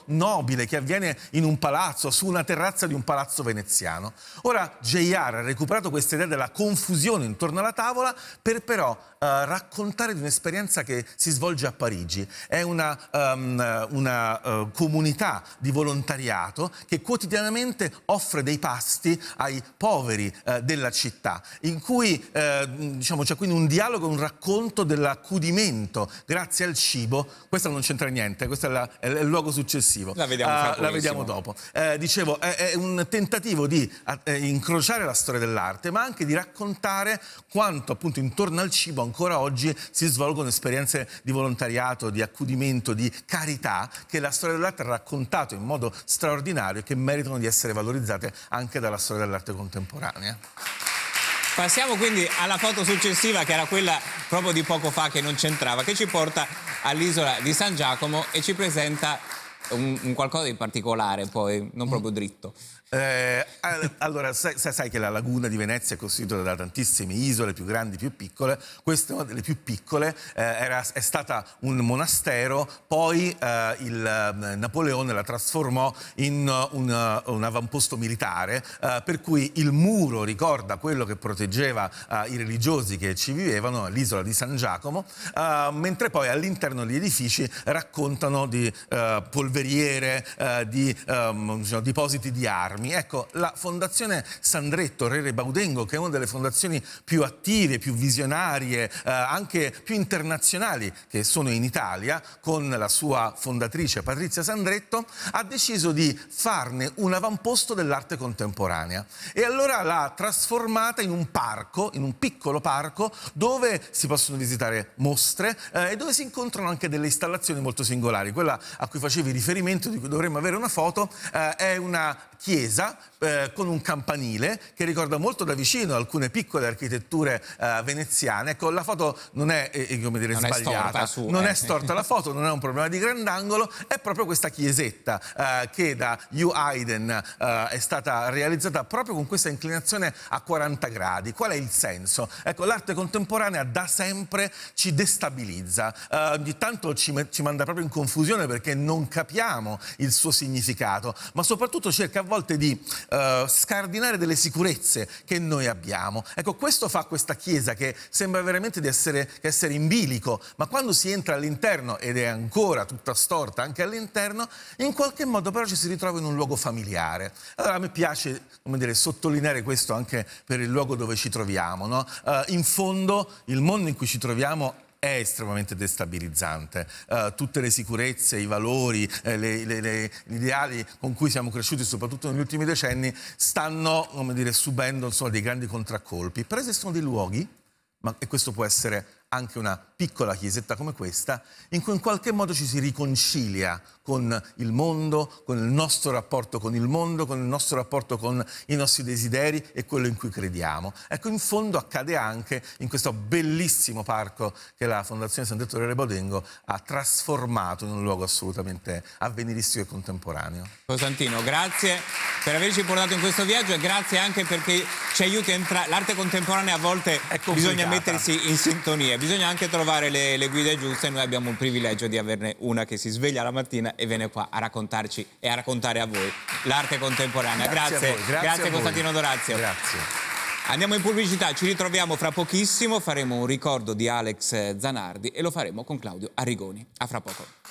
nobile che avviene in un palazzo, su una terrazza di un palazzo veneziano. Ora J.R. ha recuperato questa idea della confusione intorno alla tavola per però raccontare di un'esperienza che si svolge a Parigi. È una comunità di volontariato che quotidianamente offre dei pasti ai poveri della città, in cui diciamo, c'è quindi un dialogo, un racconto dell'accudimento grazie al cibo. Questa non c'entra niente, questo è il luogo successivo. La vediamo Dopo. Dicevo, è un tentativo di incrociare la storia dell'arte, ma anche di raccontare quanto appunto intorno al cibo ancora oggi si svolgono esperienze di volontariato, di accudimento, di carità, che la storia dell'arte ha raccontato in modo straordinario e che meritano di essere valorizzate anche dalla storia dell'arte contemporanea. Passiamo quindi alla foto successiva, che era quella proprio di poco fa, che non c'entrava, che ci porta all'isola di San Giacomo e ci presenta un qualcosa di particolare, poi non proprio dritto. Allora, sai che la laguna di Venezia è costituita da tantissime isole, più grandi, più piccole. Questa è una delle più piccole, è stata un monastero, poi Napoleone la trasformò in un avamposto militare, per cui il muro ricorda quello che proteggeva i religiosi che ci vivevano, l'isola di San Giacomo, mentre poi all'interno degli edifici raccontano di polveriere, di depositi di armi. Ecco, la Fondazione Sandretto Rere Baudengo, che è una delle fondazioni più attive, più visionarie, anche più internazionali che sono in Italia, con la sua fondatrice Patrizia Sandretto, ha deciso di farne un avamposto dell'arte contemporanea. E allora l'ha trasformata in un parco, in un piccolo parco, dove si possono visitare mostre e dove si incontrano anche delle installazioni molto singolari. Quella a cui facevi riferimento, di cui dovremmo avere una foto, è una chiesa con un campanile che ricorda molto da vicino alcune piccole architetture veneziane. Ecco, la foto non è come dire, sbagliata, non è storta la foto, non è un problema di grandangolo, è proprio questa chiesetta che da Hugh Hayden è stata realizzata proprio con questa inclinazione a 40 gradi. Qual è il senso? Ecco, l'arte contemporanea da sempre ci destabilizza, ogni tanto ci manda proprio in confusione perché non capiamo il suo significato, ma soprattutto cerca a volte di scardinare delle sicurezze che noi abbiamo. Ecco, questo fa questa chiesa che sembra veramente di essere in bilico, ma quando si entra all'interno, ed è ancora tutta storta anche all'interno, in qualche modo però ci si ritrova in un luogo familiare. Allora a me piace, come dire, sottolineare questo anche per il luogo dove ci troviamo, no? In fondo il mondo in cui ci troviamo è estremamente destabilizzante. Tutte le sicurezze, i valori, gli ideali con cui siamo cresciuti, soprattutto negli ultimi decenni, stanno, come dire, subendo insomma, dei grandi contraccolpi. Però esistono dei luoghi, e questo può essere anche una piccola chiesetta come questa, in cui in qualche modo ci si riconcilia con il mondo, con il nostro rapporto con il mondo, con il nostro rapporto con i nostri desideri e quello in cui crediamo. Ecco, in fondo accade anche in questo bellissimo parco che la Fondazione Sandretto Rere Baudengo ha trasformato in un luogo assolutamente avveniristico e contemporaneo. Costantino, grazie per averci portato in questo viaggio e grazie anche perché ci aiuti a entrare. L'arte contemporanea a volte bisogna mettersi in sintonia, bisogna anche trovare le guide giuste, e noi abbiamo il privilegio di averne una che si sveglia la mattina e viene qua a raccontarci e a raccontare a voi l'arte contemporanea. Grazie Costantino Dorazio. Grazie. Andiamo in pubblicità, ci ritroviamo fra pochissimo, faremo un ricordo di Alex Zanardi e lo faremo con Claudio Arrigoni. A fra poco.